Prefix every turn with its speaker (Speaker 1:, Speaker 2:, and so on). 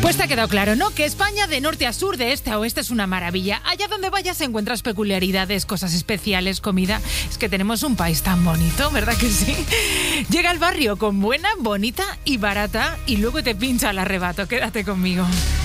Speaker 1: Pues te ha quedado claro, ¿no? Que España de norte a sur, de este a oeste es una maravilla. Allá donde vayas encuentras peculiaridades, cosas especiales, comida. Es que tenemos un país tan bonito, ¿verdad que sí? Llega al barrio con buena, bonita y barata y luego te pincha el arrebato. Quédate conmigo.